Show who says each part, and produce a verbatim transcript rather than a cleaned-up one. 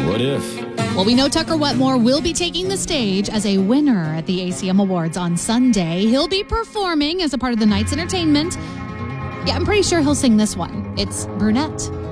Speaker 1: What if?
Speaker 2: Well, we know Tucker Wetmore will be taking the stage as a winner at the A C M Awards on Sunday. He'll be performing as a part of the night's entertainment. Yeah, I'm pretty sure he'll sing this one. It's Brunette.